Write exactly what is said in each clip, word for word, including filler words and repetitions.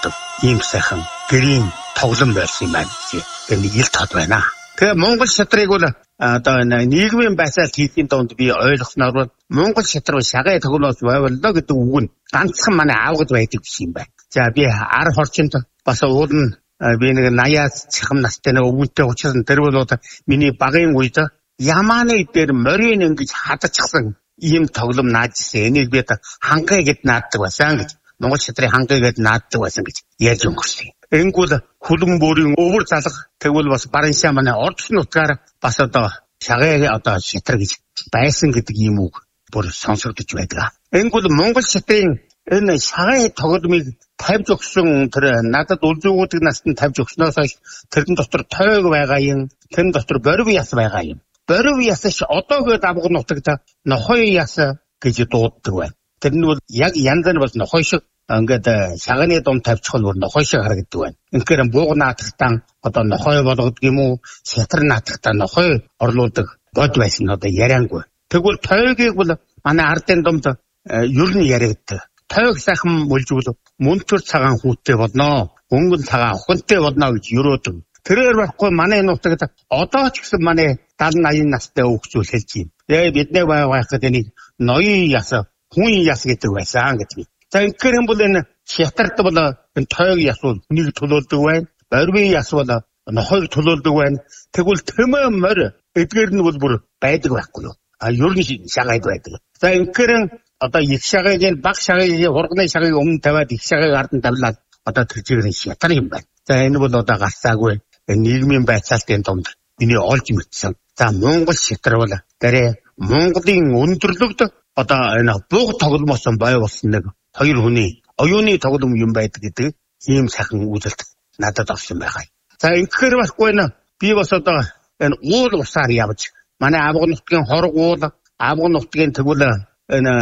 дууддаг ийм сайхан гэрийн тоглоом байсан юм байна. Энэ ил тод байна. Тэгээ Монгол шатрыг бол одоо нийгмийн байцаалт хийхийн донд би ойлгосноор бол Монгол шатар шагаа тоглоомоос байваллаа гэдэг үг нь ганцхан манай аавгад байдаг юм байна. За би ар хорчинд бас уул нь би нэг наяас цахим настай нэг өвгөнтэй уучрсан тэр бол одоо миний багын үед ямааны дээр морин ингэж хадчихсан ийм тоглоом наажсэн. Энийг би хангай гэд нааддаг байсан гэж. Монгол шатрын хангай гэд нааддаг байсан гэж яаж өнгөрсөн. Энгүүл хүлэн бүрийн өвөр залга тэгвэл бас бараншаа манай ордс нутгаар бас одоо шагаа одоо шатар гэж байсан гэдэг ийм үг бүр сонсогдож байдаг. Энгүүл Монгол шатрын энэ шагаа тоглоомыг тавьж өгсөн тэр надад үлзүүгүүдийг настан тавьж өгснөөс хойш тэрэн дотор тойг байгаа юм. Тэрэн дотор борив яс байгаа юм. Борив яс ш одоогод авгал нутагт нохой яс гэж дууддаг байна. Тэр нь бол яг янз нь бол нохой шиг ингээд шаганы дом тавьчихвал бүр нохой шиг харагддаг байна. Инхээр бууг наатахтан одоо нохой болгодог юм уу? Шатар наатахтан нохой орлуулдаг год байсан одоо яриангүй. Тэгвэл тойгийг бол манай ардын домд ер нь яригддаг. Тойг сайхан мөлжүүл мөнтөр цагаан хүүтэй болно. Өнгөн цагаан охинтой болно гэж юрөөдөг. Тэрээр байхгүй манай нутагт одоо ч гэсэн манай дадан аян настай хүүхдүүд хэлж юм. Тэгээ бидний байгаад энийг ноён яс, хүн яс гэдэг байсан гэдэг. За инхээр юм бол энэ шатарт бол энэ тойг яс бол хүнийг төлөөлдөг байна. Борвын яс бол нохойг төлөөлдөг байна. Тэгвэл тэмээ морь эдгээр нь бол бүр байдаг байхгүй юу? А ер нь шагайд байдаг. За инхээр одоо их шагагийн баг шагагийн хурганы шагагийн өмнө тавиад их шагагийн ард нь тавилаад одоо тэр чигээр шатар юм байна. За энэ бол одоо гарцаагүй нийгмийн байцаалтын донд миний олж мэдсэн. За Монгол шатар бол гэрээ Монголын өндөрлөгд одоо энэ бууг тогломоос бай болсон нэг хоёр хүний оюуны тоглоом юм байдаг гэдэг ийм сайхан үзэлт надад орсон байгаа. За ингэхээр байхгүй нэ би бас одоо энэ уул усаар явж манай авга нутгийн хорг уул авга нутгийн тэгвэл энэ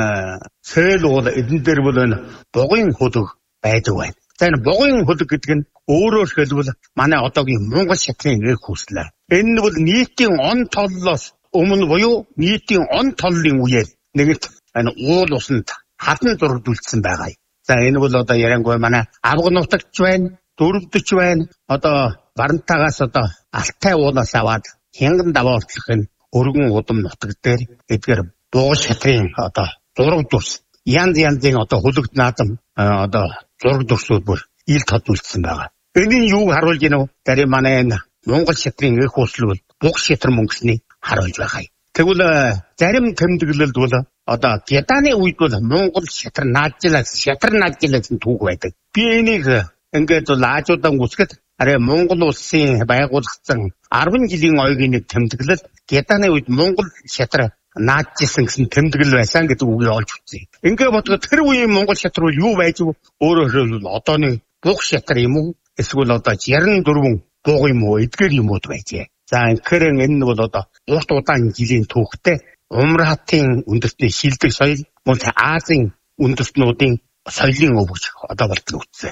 сэл уул эдэн дээр бол энэ бугын хөдөг байдаг байна. За энэ бугын хөдөг гэдэг нь өөрөөр хэлбэл манай одоогийн Монгол шатрын эх хүслээ. Энэ нь бол нийтийн он толлоос өмнө буюу нийтийн он толлын үеэр нэгт энэ уул усанд хатан зургдүүлсэн байгаа. За энэ бол одоо яриангүй манай авга нутагч байна, дөрөвдөч байна. Одоо барантаагаас одоо алтай уулаас аваад хянган даваалцах энэ өргөн удам нутаг дээр эдгээр бууг шатрын одоо зураг дүрс янз янзын одоо хөлөгд наадам одоо зураг дүрсүүд бүр ил тодулсан байгаа. Энийг юу харуулж гинэ вэ? Дари манай энэ Монгол шатрын эх хүсэл бол бууг шатар мөнгөсний харуулж байгаа. Тэгвэл зарим тэмдэглэлд бол одоо Гяданы үед бол Монгол шатар наажлаа шатар наажлаа гэсэн түүх байдаг. Би энийг ингээд бол аажуудан үсгэд арай Монгол улсын байгуулагдсан арван жилийн ойгийн нэг тэмдэглэл Гяданы үед Монгол шатар наажсэн гэсэн тэмдэглэл байсан гэдэг үгийг олж үзье. Ингээд бодгоо тэр үеийн Монгол шатар бол юу байж вэ? Өөрөөр хэлбэл одооны бууг шатар юм уу? Эсвэл одоо яран дөрвөн бууг юм уу? Эдгээр юм уу байжээ. За инхээр энэ нь бол одоо урт удаан жилийн түүхтэй Умратын үндэстний шилдэг соёл мөн Азийн үндэстнүүдийн соёлын өвөж одоо болтол үтсэн.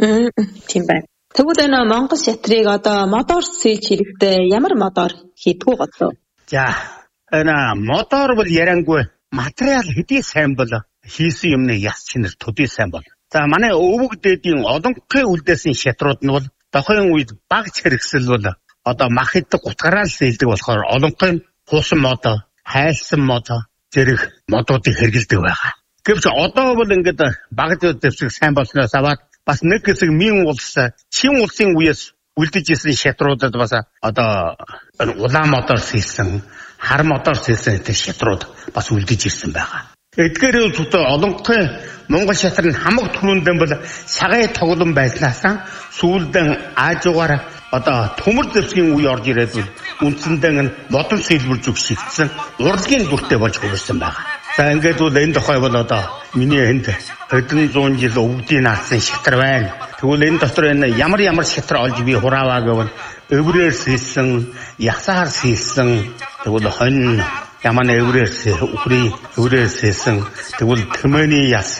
Тийм байна. Тэгвэл энэ Монгол шатрыг одоо модоор сэлж хэрэгтэй ямар модоор хийдгүү бодлоо? За энэ модоор бол яриангүй материал хэдий сайн бол хийсэн юмны яс чинэр төдий сайн бол. За манай өвөг дээдийн олонхын үлдээсэн шатрууд нь бол дохойн үед баг зэрэгсэл бол одоо мах идэх гутгараа л сэлдэг болохоор олонхын хуусан мод, хайлсан мод зэрэг модуудыг хэрэгэлдэг байгаа. Гэвч одоо бол ингээд баг дэвсэг сайн болсноос аваад бас нэг хэсэг мин улс, чин улсын үеэс үлдэж исэн шатруудад бас одоо улаан модоор сэлсэн, хар модоор сэлсэн гэдэг шатрууд бас үлдэж ирсэн байгаа. Эдгээр үедээ олонхын Монгол шатар нь хамаг түрүүндэн бол сагай тоглоом байснаасаа сүүлдэн аажуугаар одоо төмөр дэвсгийн үе орж ирээд бол үндсэндээ нь модон сэлбэрж үг шигдсэн урлагийн дүртэй болж хувирсан байгаа. За ингээд бол энэ тохой бол одоо миний энд хэдэн зуун жил өвдгийн наацсан шатар байна. Тэгвэл энэ дотор энэ ямар ямар шатар олж би хурааваа гэвэл өврээр сэлсэн, ясаар сэлсэн, тэгвэл хонь яман өврээр үхрийн өврээр сэлсэн, тэгвэл тэмээний яс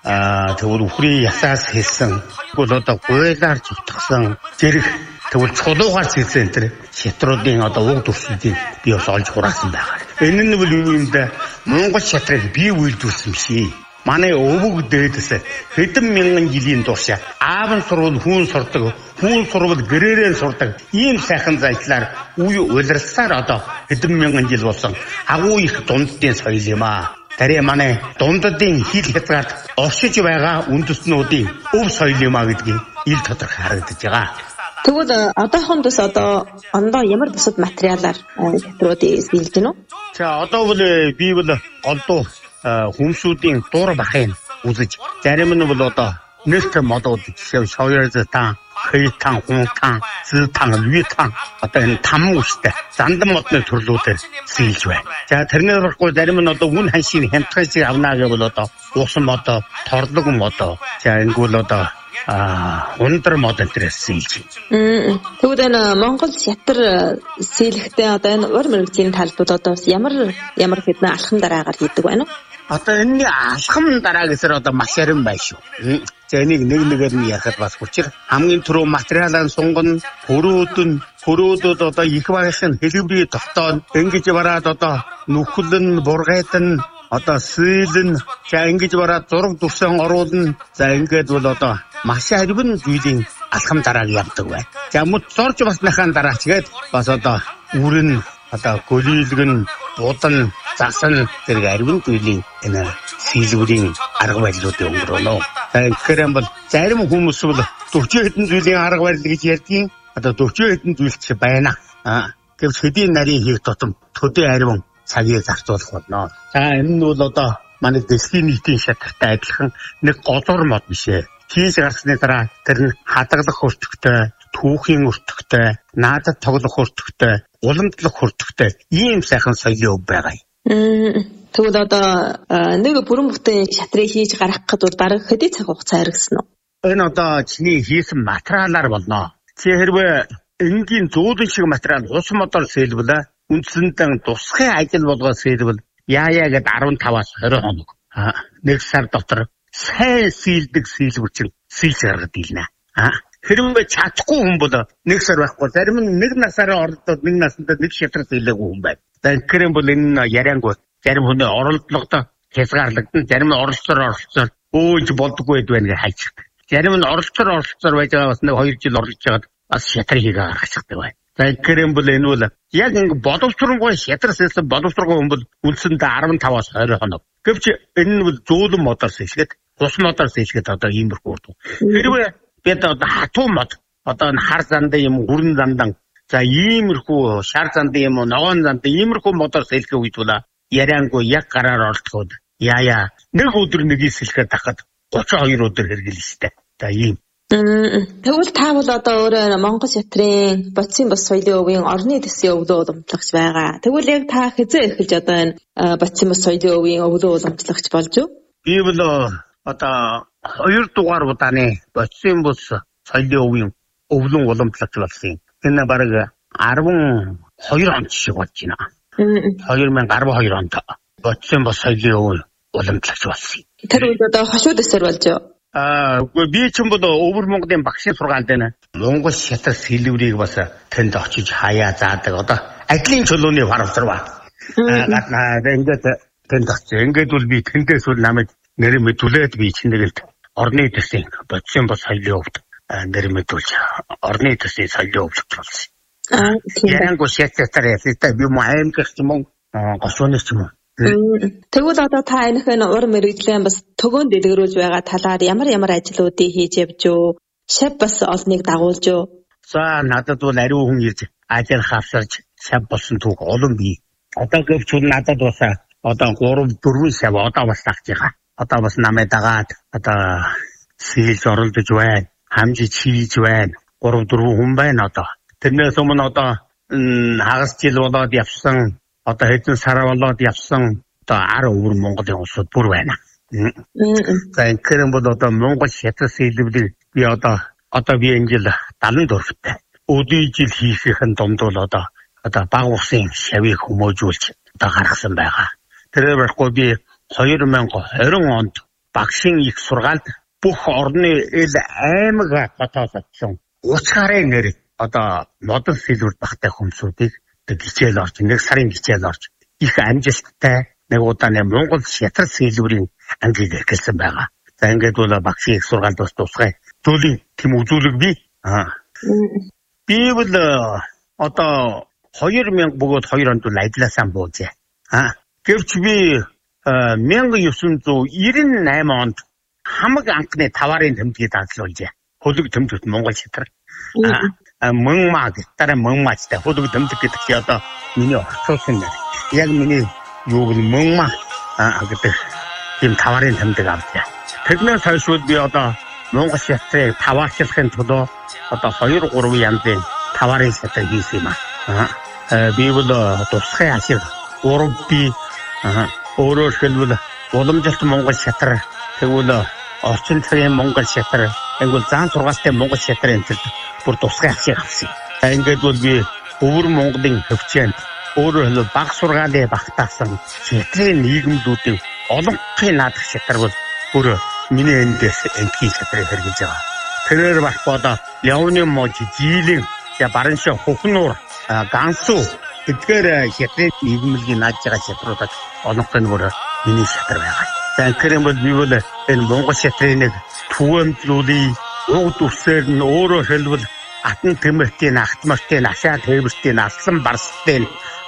аа тэгвэл үхрийн ясаас сэлсэн, тэгвэл одоо гуйлаар зүтгсэн зэрэг тэгвэл чулуугаар сэлсэн тэр шатруудын одоо уг дүрсүүдийг би бас олж хураасан байгаа. Энэ нь бол юу юм бэ? Монгол шатрыг бий үйлдүүлсэн шээ. манай өвөг дээдэс хэдэн мянган жилийн турш аав нь сурвал хүн сурдаг, хүн сурвал гэрээрээ сурдаг. Ийм сайхан зайчлаар үе улирсаар одоо хэдэн мянган жил болсон агуу их дунддын соёл юм аа. Тэрэ манай дунддын хил хязгаарт оршиж байгаа үндэстнүүдийн өв соёл юм аа гэдгийг ил тодорхой харагдаж байгаа. Тэгвэл одоохон тус одоо ондоо ямар бусад материалаар шатруудыг сэлж гинэ үү? За одоо бол би бол голдуу хүмсүүдийн дур бахыг үзэж, зарим нь бол одоо нэлт модууд жишээ нь шоёрзтан, хэйтан, хунтан, зэтан, лүйтан одоо энэ там үстэй зандан модны төрлүүдээр сэлж байна. За тэрнээс болохгүй зарим нь одоо үн ханшийн хямдхайсыг авнаа гэвэл одоо усан мод, торлог мод. За ингэвэл одоо а өндөр мод энтрээс сэлж. Тэгвэл энэ Монгол шатар сэлэхдээ одоо энэ өр мэрэгжлийн талбарт одоо ямар ямар хэдэн алхам дараагаар хийдэг байна уу? Одоо энэний алхам дараа гэсээр одоо маш ярин байна шүү. За энийг нэг нэгээр нь ярихад бас хүчээр хамгийн түрүү материалаа сунгана, хөрөөд нь хөрөөдөд одоо их багшин хэлбэрийн тогтоон ингэж бараад одоо нүхлэн, бургайдан одоо сэлэн за ингэж бараад зураг дүрсэн оруулна. За ингээд бол одоо маш арвин зүйлийн алхам дарааг явдаг байна. За мөд зорж бас нахаан дараачгээд бас одоо үрэн одоо гөлийлгэн, будан, засан зэрэг арвин зүйлийн энэ сэлбэрийн арга барилуудыг өнгөрөөнө. Тэгэхээр бол зарим хүмүүс бол дөрвөн хэдэн зүйлийн арга барил гэж ярьдгийн одоо дөрвөн хэдэн зүйл чи байна. Аа гэвч хэдийн нарийн хийх тутам төдий арвин цагийг зарцуулах болно. За энэ нь бол одоо манай дэлхийн нийтийн шатартай адилхан нэг голор мод бишээ. Хийж гарсны дараа тэр нь хадгалах өртөгтэй, түүхийн өртөгтэй, наадад тоглох өртөгтэй, уламжлах өртөгтэй ийм сайхан соёлын өв байгаа юм. Тэгвэл одоо нэг бүрэн бүтээн шатрыг хийж гаргах гэдэг бараг хэдий цаг хугацаа хэрэгсэн үү? Энэ одоо чиний хийсэн материалаар болно. Чи хэрвээ энгийн зөөлөн шиг материал ус модоор сэлбэлээ үндсэндээ тусгай ажил болгоо сэлбэл яаяа гэд арван таваас орой хоног. Аа нэг сар дотор сайн сэлдэг сэлбэр чинь сэлж гаргад илнэ. Аа хэрвээ чадахгүй хүн бол нэг сар байхгүй зарим нь нэг насаараа оролдоод нэг насандаа нэг шатрал сэлээгүй хүн байна. Тэгэхээр бол энэ яриангүй зарим хүний оролдлогод хязгаарлагдсан, зарим нь оролцоор оролцоор өөж болдоггүй байдг байна гэж хайчдаг. Зарим нь оролцоор оролцоор байж байгаа бас нэг хоёр жил орлож байгаад бас шатрыг хийгээ гаргачихдаг байна. За тэгэхээр бол энэ бол яг ингэ боловсрongой шатрал сэлсэн боловсрongой хүн бол үндсэндээ арван таваас орой хоног. Гэвч энэ нь бол зөөлөн модоор сэлгээд, ус модоор сэлгээд одоо иймэрхүү урд. Хэрвээ бид одоо хатуу мод одоо хар зандаа юм, хүрэн зандан за иймэрхүү шар зандаа юм уу, ногоон зандаа иймэрхүү модоор сэлэх үед бол яриангүй яг гараар оролцоод яая нэг өдөр нэгийг сэлэхэд тахад гучин хоёр өдөр хэрэглэн штэ. За ийм. Тэгвэл та бол одоо өөрөө Монгол шатрын бодисын бос соёлын өвийн орны төсвийн өвлөө уламжлагч байгаа. Тэгвэл яг та хэзээ эхэлж одоо энэ бодисын бос соёлын өвийн өвлөө уламжлагч болж юу? Би бол одоо хоёр дугаар удааны бодисын бос соёлын өвийн өвлөн уламжлагч болсон юм. Энэ бараг арван хоёр он шиг болж байна. хоёр мянга арван хоёр онд бодисын бос соёлын өвийн уламжлагч болсон. Тэр үед одоо хошуу дэсэр болж юу? Аа, би ч юм бол өвөр Монголын багшийн сургаалд байна. Монгол шатар сэлбэрийг бас тэнд очиж хаяа заадаг. Одоо ажлын чөлөөний харамсар ба. Аа, ингээд тэнд очиж. Ингээд бол би тэндээс бол намайг нэр мэдүүлээд би чинь нэгэл орны төсвийн бодисын бос соёлын өвд нэр мэдүүлж орны төсвийн соёлын өвлөгч болсон. Аа, ярангуй шатар ястай би муу аймагч юм уу? Госооны ч юм уу? Тэгвэл одоо та энэхэн ур мэрэгжлийн бас төгөөн дэлгэрүүлж байгаа талаар ямар ямар ажлуудыг хийж явж юу? Шав бас олныг дагуулж юу? За надад бол ариун хүн ирж ажил хавсарч шав болсон түүх олон бий. Одоо гэвч надад бас одоо гурав дөрвөн шав одоо бас тагж байгаа. Одоо бас намайг дагаад одоо сэлж оролдож байна. Хамжиж хийж байна. гурав дөрвөн хүн байна одоо. Тэрнээс өмнө одоо хагас жил болоод явсан. Одоо хэдэн сар болоод явсан одоо ар өвөр Монголын улсууд бүр байна. За энэ бол одоо Монгол шатрал сэлбэрийг би одоо одоо би энэ жил далан дөрөвтэй. Өдөө жил хийхин дунд бол одоо одоо баг усын шавыг хүмүүжүүлж одоо гаргасан байгаа. Тэр байхгүй би хоёр мянга хорин онд багшийн их сургаалд бүх орны эл аймаг хотоос очсон. Уц гарын нэр одоо модон сэлбэр багтай хүмүүсүүдийг гिचээл орж нэг сарын гिचээл орж их амжилттай нэг удаа нэ Монгол шатрал сэлбэрийн ангийг эхэлсэн байгаа. За ингээд бол багшийн их сургаалд бас тусгай зүйлийн тэм үзүүлэг би. Аа. Би бол одоо хоёр мянга бөгөөд хоёр онд л ажилласаа буужээ. Аа. Гэвч би мянга дев'ятсот девяносто восемь онд хамаг анхны таварын тэмдгийг дадлуулжээ. Хөлөг тэмдэгт Монгол шатрал. Аа. Мөнгмаа гитараа мөнгмаачтай хөлөг тэмдэг гэдэг чи одоо миний орцуулсан нэр. Яг миний юу бол мөнгмаа гэдэг тийм таварын тэмдэг авлаа. Тэгнээс хойш би одоо Монгол шатрыг таваарчлахын тулд одоо хоёр гурван янзын таварын шатрыг хийсэн юм аа. Би бол тусгай ашиг гурав би өөрөөр хэлбэл уламжлалт Монгол шатрал тэгвэл орчин цагийн Монгол шатрал тэгвэл заан сургаалтай Монгол шатрын төр бүр тусгай ашиг авсан. Ингээд бол би өвөр Монголын хөвчөөнд өөрөөр хэлбэл баг сургаалыг багтаасан шатрын нийгэмлүүдийн олонхын наадах шатрал бол бүр миний эндээс энтгийн шатрыг хэрэгжиж байгаа. Тэрээр бас бодоо явны мож жилийн я бараншаа хөхнөр гансуу эдгээр шатрын нийгэмлэгийн наадж байгаа шатруудад олонхын бүр миний шатрал байгаа. За тэгэхээр бол би бол энэ Монгол шатрын нэг түгээмжлүүлээ уг дүрсээр нь өөрөөр хэлбэл атан тэмэртийн ахтмартын ашаа тээвэртийн аслан барстын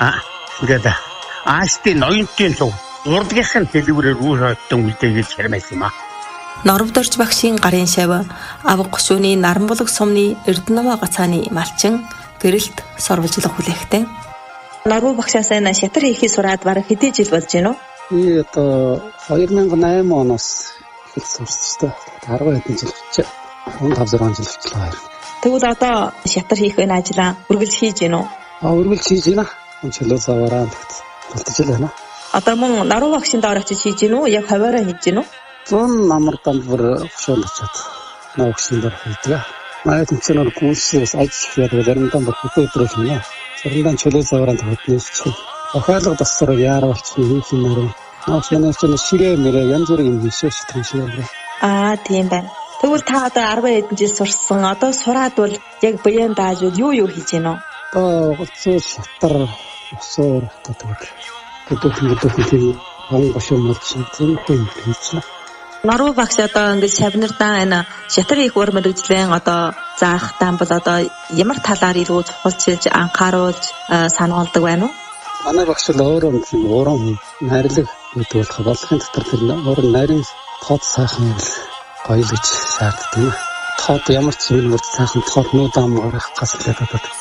ингээд ааштай ноёнтын цуг урдгийнхэн хэлбэрээр үр хөдөн үлдээгээд хэрмээс юм аа. Норовдорж багшийн гарын шав авга гушууны Наранбулаг сумны Эрдэнэва гацааны малчин гэрэлт сорволжлох хүлээхтэй. Норву багшаас энэ шатар хийхийг сураад бараг хэдий жил болж байна уу? Би одоо хоёр мянга осем оноос их сурсан. арван хэдэн жил болчих. пет зургаан жил болчихлоо. Тэгвэл одоо шатар хийх энэ ажлаа үргэлж хийж гин үү? Аа үргэлж хийж байна. Чөлөө заваараа тэгтэлж байна. Одоо мөн Норву багшийн доор очиж хийж гин үү? Яг хаваараа хийж гин үү? зүүн намар дамбар хөшөөл очоод ногшин дор хийдэг. Манай тэмцээнээр гүйсээс ажиж яадаг заримдаа бүр хөтөө өдрөөл юм. Заримдаа чөлөө заваараа хөтнөж охиолго тасраг яар болчихно юм нэр. Ногшин чинь ширээ мэрэ янз бүрийн юм хийшээ шитрэн. Аа тийм байна. Тэгвэл та одоо арван хэдэн жил сурсан. Одоо сураад бол яг буян даажууд юу юу хийж гинэ? Одоо гоцоо шатар усуур гэдэг. Гэдэг гэдэг тийм онгошоо мөрчин зэн хүн хийж. Норву багш одоо ингээд шавнардаа энэ шатар их уур мэрэгжлийн одоо заах таам бол одоо ямар талаар илүү цохолчилж анхааруулж сануулдаг байна уу? Манай багш л өөрөө юм уурам найрлаг гэдэг болох болохын дотор тэр өөр нарийн тод сайхан гоё л гэж шаарддаг юм. Тод ямар ч зүйл мөр сайхан тод нуудаам гарах гас л гэдэг.